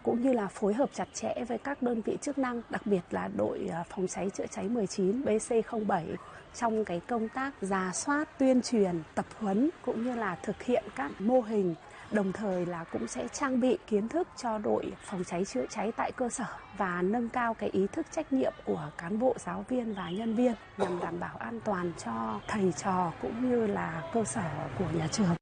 cũng như là phối hợp chặt chẽ với các đơn vị chức năng, đặc biệt là đội phòng cháy chữa cháy 19 BC07 trong cái công tác rà soát, tuyên truyền, tập huấn cũng như là thực hiện các mô hình. Đồng thời là cũng sẽ trang bị kiến thức cho đội phòng cháy chữa cháy tại cơ sở và nâng cao cái ý thức trách nhiệm của cán bộ, giáo viên và nhân viên nhằm đảm bảo an toàn cho thầy trò cũng như là cơ sở của nhà trường.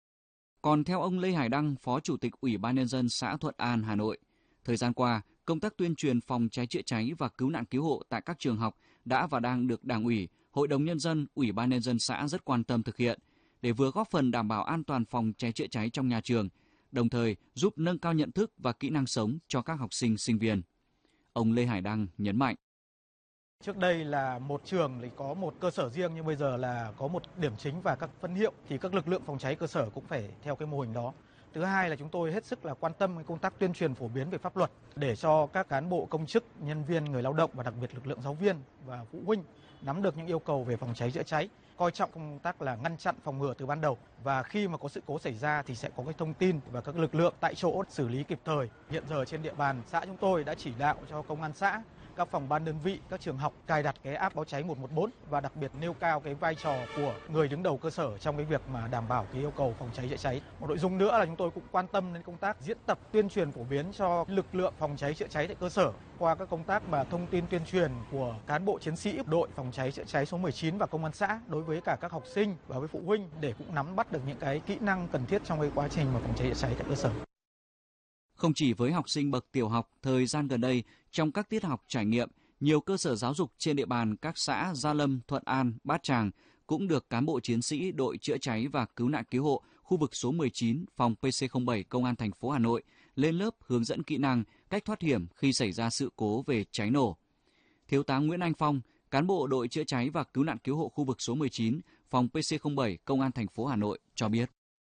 Còn theo ông Lê Hải Đăng, Phó Chủ tịch Ủy ban Nhân dân xã Thuận An, Hà Nội, thời gian qua, công tác tuyên truyền phòng cháy chữa cháy và cứu nạn cứu hộ tại các trường học đã và đang được Đảng ủy, Hội đồng Nhân dân, Ủy ban Nhân dân xã rất quan tâm thực hiện, để vừa góp phần đảm bảo an toàn phòng cháy chữa cháy trong nhà trường, đồng thời giúp nâng cao nhận thức và kỹ năng sống cho các học sinh, sinh viên. Ông Lê Hải Đăng nhấn mạnh. Trước đây là một trường thì có một cơ sở riêng, nhưng bây giờ là có một điểm chính và các phân hiệu, thì các lực lượng phòng cháy cơ sở cũng phải theo cái mô hình đó. Thứ hai là chúng tôi hết sức là quan tâm công tác tuyên truyền phổ biến về pháp luật để cho các cán bộ công chức, nhân viên, người lao động và đặc biệt lực lượng giáo viên và phụ huynh nắm được những yêu cầu về phòng cháy chữa cháy, coi trọng công tác là ngăn chặn, phòng ngừa từ ban đầu, và khi mà có sự cố xảy ra thì sẽ có cái thông tin và các lực lượng tại chỗ xử lý kịp thời. Hiện giờ trên địa bàn xã chúng tôi đã chỉ đạo cho công an xã, các phòng ban đơn vị, các trường học cài đặt cái app báo cháy 114 và đặc biệt nêu cao cái vai trò của người đứng đầu cơ sở trong cái việc mà đảm bảo cái yêu cầu phòng cháy chữa cháy. Một nội dung nữa là chúng tôi cũng quan tâm đến công tác diễn tập tuyên truyền phổ biến cho lực lượng phòng cháy chữa cháy tại cơ sở qua các công tác mà thông tin tuyên truyền của cán bộ chiến sĩ đội phòng cháy chữa cháy số 19 và công an xã đối với cả các học sinh và với phụ huynh để cũng nắm bắt được những cái kỹ năng cần thiết trong cái quá trình mà phòng cháy chữa cháy tại cơ sở. Không chỉ với học sinh bậc tiểu học, thời gian gần đây, trong các tiết học trải nghiệm, nhiều cơ sở giáo dục trên địa bàn các xã Gia Lâm, Thuận An, Bát Tràng cũng được cán bộ chiến sĩ đội chữa cháy và cứu nạn cứu hộ khu vực số 19 phòng PC07 Công an thành phố Hà Nội lên lớp hướng dẫn kỹ năng, cách thoát hiểm khi xảy ra sự cố về cháy nổ. Thiếu tá Nguyễn Anh Phong, cán bộ đội chữa cháy và cứu nạn cứu hộ khu vực số 19 phòng PC07 Công an thành phố Hà Nội cho biết.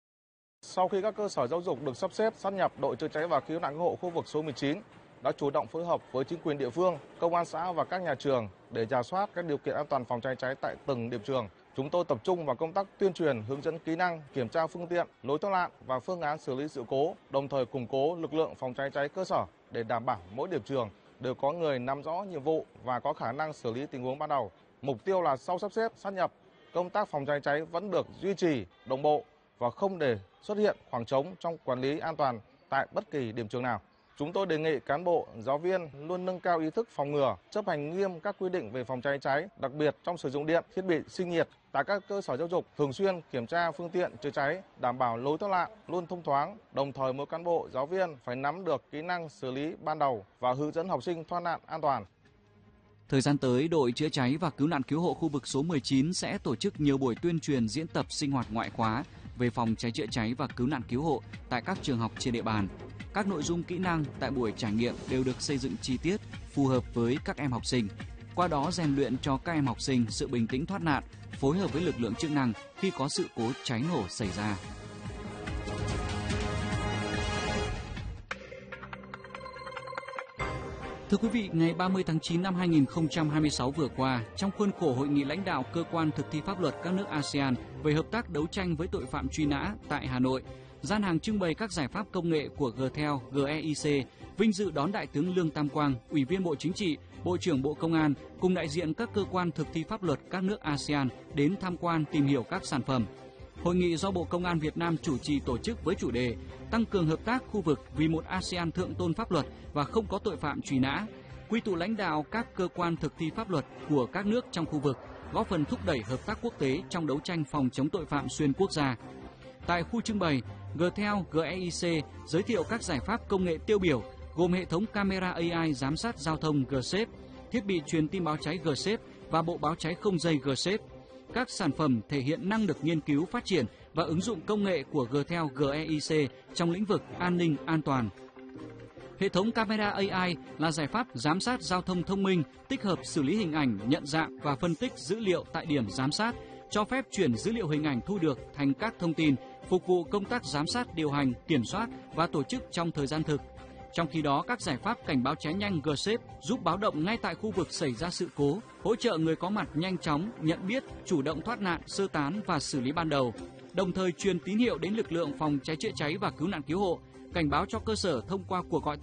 Sau khi các cơ sở giáo dục được sắp xếp sát nhập đội chữa cháy và cứu nạn cứu hộ khu vực số 19 đã chủ động phối hợp với chính quyền địa phương, công an xã và các nhà trường để rà soát các điều kiện an toàn phòng cháy cháy tại từng điểm trường. Chúng tôi tập trung vào công tác tuyên truyền, hướng dẫn kỹ năng, kiểm tra phương tiện, lối thoát nạn và phương án xử lý sự cố, đồng thời củng cố lực lượng phòng cháy cháy cơ sở để đảm bảo mỗi điểm trường đều có người nắm rõ nhiệm vụ và có khả năng xử lý tình huống ban đầu. Mục tiêu là sau sắp xếp sát nhập, công tác phòng cháy cháy vẫn được duy trì đồng bộ và không để xuất hiện khoảng trống trong quản lý an toàn tại bất kỳ điểm trường nào. Chúng tôi đề nghị cán bộ, giáo viên luôn nâng cao ý thức phòng ngừa, chấp hành nghiêm các quy định về phòng cháy cháy, đặc biệt trong sử dụng điện, thiết bị sinh nhiệt. Tại các cơ sở giáo dục thường xuyên kiểm tra phương tiện chữa cháy, đảm bảo lối thoát nạn luôn thông thoáng. Đồng thời mỗi cán bộ, giáo viên phải nắm được kỹ năng xử lý ban đầu và hướng dẫn học sinh thoát nạn an toàn. Thời gian tới, đội chữa cháy và cứu nạn cứu hộ khu vực số 19 sẽ tổ chức nhiều buổi tuyên truyền, diễn tập, sinh hoạt ngoại khóa về phòng cháy chữa cháy và cứu nạn cứu hộ tại các trường học trên địa bàn. Các nội dung kỹ năng tại buổi trải nghiệm đều được xây dựng chi tiết, phù hợp với các em học sinh. Qua đó rèn luyện cho các em học sinh sự bình tĩnh thoát nạn, phối hợp với lực lượng chức năng khi có sự cố cháy nổ xảy ra. Thưa quý vị, ngày 30 tháng 9 năm 2026 vừa qua, trong khuôn khổ Hội nghị lãnh đạo cơ quan thực thi pháp luật các nước ASEAN về hợp tác đấu tranh với tội phạm truy nã tại Hà Nội, gian hàng trưng bày các giải pháp công nghệ của Gtel GEIC vinh dự đón Đại tướng Lương Tam Quang, Ủy viên Bộ Chính trị, Bộ trưởng Bộ Công an cùng đại diện các cơ quan thực thi pháp luật các nước ASEAN đến tham quan tìm hiểu các sản phẩm. Hội nghị do Bộ Công an Việt Nam chủ trì tổ chức với chủ đề tăng cường hợp tác khu vực vì một ASEAN thượng tôn pháp luật và không có tội phạm truy nã, quy tụ lãnh đạo các cơ quan thực thi pháp luật của các nước trong khu vực, góp phần thúc đẩy hợp tác quốc tế trong đấu tranh phòng chống tội phạm xuyên quốc gia. Tại khu trưng bày, Gtel GEIC giới thiệu các giải pháp công nghệ tiêu biểu gồm hệ thống camera AI giám sát giao thông G-Safe, thiết bị truyền tin báo cháy G-Safe và bộ báo cháy không dây G-Safe. Các sản phẩm thể hiện năng lực nghiên cứu, phát triển và ứng dụng công nghệ của Gtel GEIC trong lĩnh vực an ninh an toàn. Hệ thống camera AI là giải pháp giám sát giao thông thông minh, tích hợp xử lý hình ảnh, nhận dạng và phân tích dữ liệu tại điểm giám sát, cho phép chuyển dữ liệu hình ảnh thu được thành các thông tin, phục vụ công tác giám sát, điều hành, kiểm soát và tổ chức trong thời gian thực. Trong khi đó, các giải pháp cảnh báo cháy nhanh G-Safe giúp báo động ngay tại khu vực xảy ra sự cố, hỗ trợ người có mặt nhanh chóng, nhận biết, chủ động thoát nạn, sơ tán và xử lý ban đầu, đồng thời truyền tín hiệu đến lực lượng phòng cháy chữa cháy và cứu nạn cứu hộ, cảnh báo cho cơ sở thông qua cuộc gọi